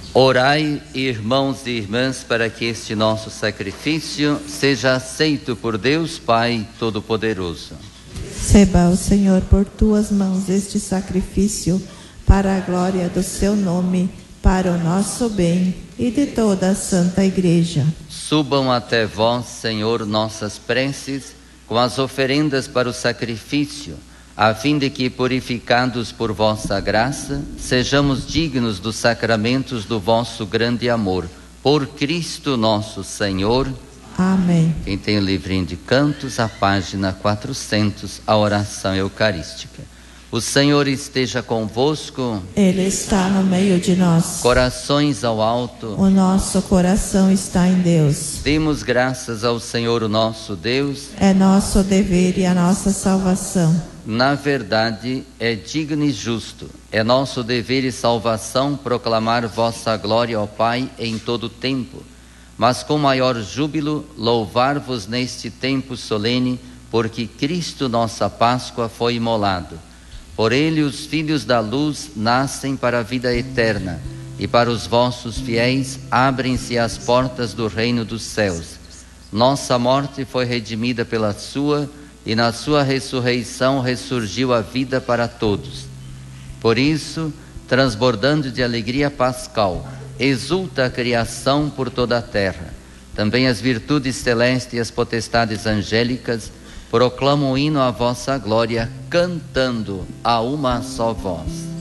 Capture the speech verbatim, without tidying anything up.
Orai, irmãos e irmãs, para que este nosso sacrifício seja aceito por Deus Pai Todo-Poderoso. Receba, o Senhor, por tuas mãos este sacrifício, para a glória do seu nome, para o nosso bem e de toda a Santa Igreja. Subam até vós, Senhor, nossas preces, com as oferendas para o sacrifício, a fim de que, purificados por vossa graça, sejamos dignos dos sacramentos do vosso grande amor. Por Cristo nosso Senhor. Amém. Quem tem o livrinho de cantos, a página quatrocentos, a oração eucarística. O Senhor esteja convosco. Ele está no meio de nós. Corações ao alto. O nosso coração está em Deus. Demos graças ao Senhor, o nosso Deus. É nosso dever e a nossa salvação. Na verdade, é digno e justo. É nosso dever e salvação proclamar vossa glória, ó Pai, em todo o tempo. Mas com maior júbilo, louvar-vos neste tempo solene, porque Cristo, nossa Páscoa, foi imolado. Por ele os filhos da luz nascem para a vida eterna, e para os vossos fiéis abrem-se as portas do reino dos céus. Nossa morte foi redimida pela sua, e na sua ressurreição ressurgiu a vida para todos. Por isso, transbordando de alegria pascal, exulta a criação por toda a terra. Também as virtudes celestes e as potestades angélicas proclamam o hino à vossa glória, cantando a uma só voz.